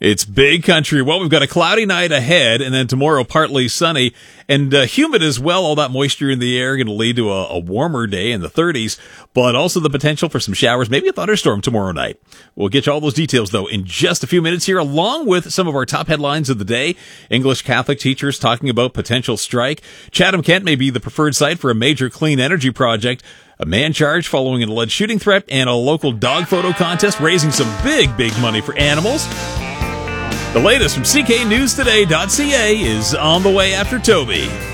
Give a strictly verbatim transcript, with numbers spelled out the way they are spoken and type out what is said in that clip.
It's big country. Well, we've got a cloudy night ahead, and then tomorrow partly sunny and uh, humid as well. All that moisture in the air going to lead to a, a warmer day in the thirties, but also the potential for some showers, maybe a thunderstorm tomorrow night. We'll get you all those details, though, in just a few minutes here, along with some of our top headlines of the day. English Catholic teachers talking about potential strike. Chatham-Kent may be the preferred site for a major clean energy project. A man charged following an alleged shooting threat, and a local dog photo contest raising some big, big money for animals. The latest from C K News Today dot C A is on the way after Toby.